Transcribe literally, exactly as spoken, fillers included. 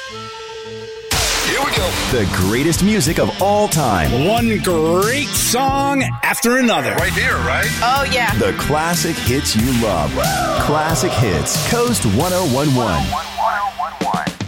Here we go. The greatest music of all time. One great song after another. Right here, right? Oh, yeah. The classic hits you love. Classic Hits, Coast one oh one one.